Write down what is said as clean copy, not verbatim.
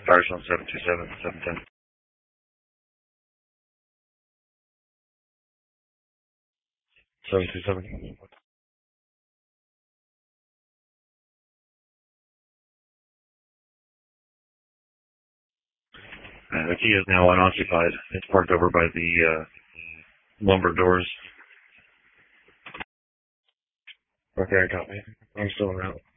Firestone 727, 710. 727. The key is now unoccupied. It's parked over by the lumber doors. Okay, I got me. I'm still around.